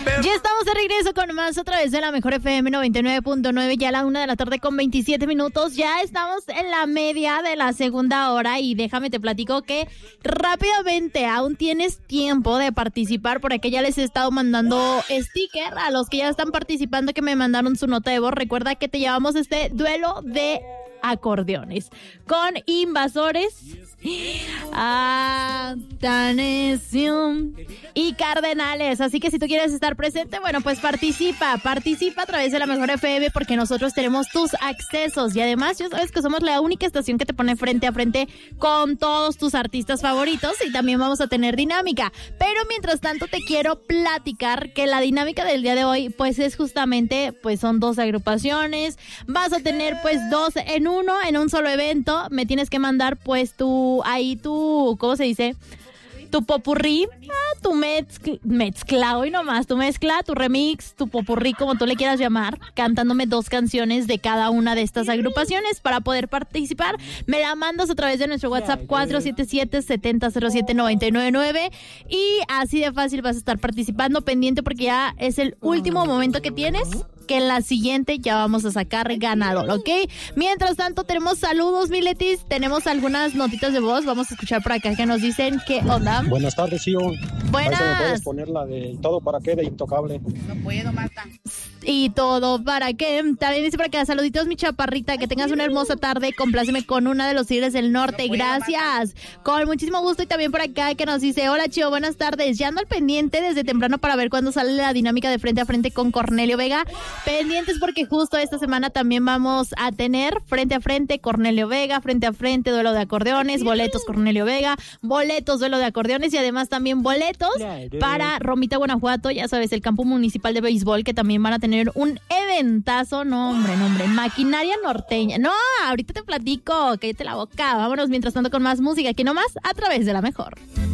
Ya estamos de regreso con más a través de la Mejor FM 99.9, ya a la 1:27 PM. Ya estamos en la media de la segunda hora y déjame te platico que rápidamente aún tienes tiempo de participar. Por aquí ya les he estado mandando sticker a los que ya están participando, que me mandaron su nota de voz. Recuerda que te llevamos este duelo de acordeones con Invasores, Atanesium y Cardenales. Así que si tú quieres estar presente, bueno, pues participa a través de la Mejor FM, porque nosotros tenemos tus accesos y además ya sabes que somos la única estación que te pone frente a frente con todos tus artistas favoritos, y también vamos a tener dinámica. Pero mientras tanto te quiero platicar que la dinámica del día de hoy pues es justamente, pues son dos agrupaciones, vas a tener pues dos en un solo evento. Me tienes que mandar pues tu ¿cómo se dice? Tu popurrí, tu mezcla, hoy nomás, tu mezcla, tu remix, tu popurrí, como tú le quieras llamar, cantándome dos canciones de cada una de estas agrupaciones. Para poder participar, me la mandas a través de nuestro WhatsApp 477-7007-999 y así de fácil vas a estar participando. Pendiente porque ya es el último momento que tienes, que en la siguiente ya vamos a sacar ganador, ¿ok? Mientras tanto, tenemos saludos, Miletis, tenemos algunas notitas de voz. Vamos a escuchar por acá que nos dicen qué onda. Buenas tardes, Sio. Buenas. ¿Me puedes poner la de Todo para qué de Intocable? No puedo, Marta. Y Todo para qué. También dice por acá, saluditos, mi chaparrita, que tengas una hermosa tarde. Compláceme con una de los Tigres del Norte. Gracias. Con muchísimo gusto. Y también por acá que nos dice, hola, Chio, buenas tardes. Ya ando al pendiente desde temprano para ver cuándo sale la dinámica de frente a frente con Cornelio Vega. Pendientes porque justo esta semana también vamos a tener frente a frente Cornelio Vega, frente a frente duelo de acordeones, boletos Cornelio Vega, boletos duelo de acordeones y además también boletos para Romita, Guanajuato. Ya sabes, el campo municipal de béisbol, que también van a tener un eventazo. No, hombre, maquinaria norteña. No, ahorita te platico, cállate la boca. Vámonos mientras tanto con más música, aquí nomás a través de la Mejor.